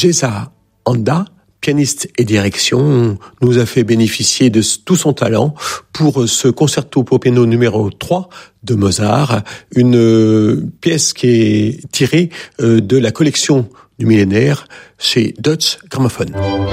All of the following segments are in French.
Geza Anda, pianiste et direction, nous a fait bénéficier de tout son talent pour ce concerto pour piano numéro 3 de Mozart, une pièce qui est tirée de la collection du millénaire chez Deutsche Grammophon.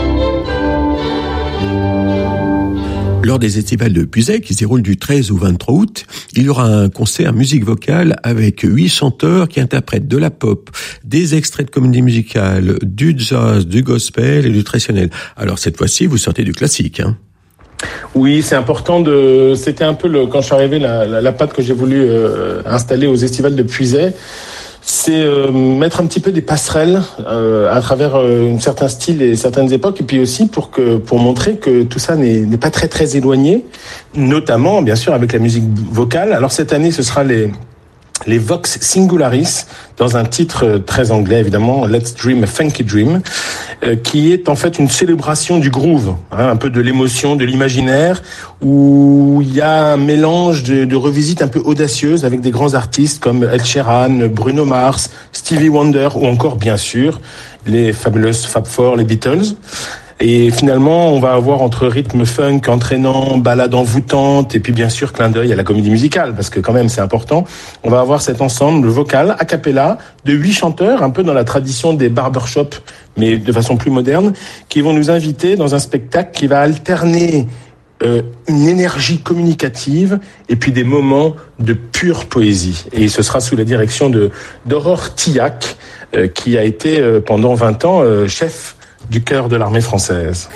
Lors des estivales de Puisay, qui se déroulent du 13 au 23 août, il y aura un concert musique vocale avec 8 chanteurs qui interprètent de la pop, des extraits de comédie musicale, du jazz, du gospel et du traditionnel. Alors cette fois-ci, vous sortez du classique, hein? Oui, c'est important c'était un peu quand je suis arrivé, la patte que j'ai voulu installer aux estivales de Puisay. C'est mettre un petit peu des passerelles à travers un certain style et certaines époques, et puis aussi pour montrer que tout ça n'est pas très très éloigné, notamment bien sûr avec la musique vocale. Alors cette année, ce sera les Vox Singularis, dans un titre très anglais évidemment, Let's Dream a Funky Dream, qui est en fait une célébration du groove, un peu de l'émotion, de l'imaginaire, où il y a un mélange de revisites un peu audacieuses avec des grands artistes comme Ed Sheeran, Bruno Mars, Stevie Wonder, ou encore bien sûr les fabuleuses Fab Four, les Beatles. Et finalement, on va avoir entre rythme funk entraînant, ballade envoûtante, et puis bien sûr clin d'œil à la comédie musicale, parce que quand même c'est important. On va avoir cet ensemble vocal a cappella de 8 chanteurs, un peu dans la tradition des barbershops, mais de façon plus moderne, qui vont nous inviter dans un spectacle qui va alterner une énergie communicative et puis des moments de pure poésie. Et ce sera sous la direction d'Aurore Tillac, qui a été pendant 20 ans chef du chœur de l'armée française.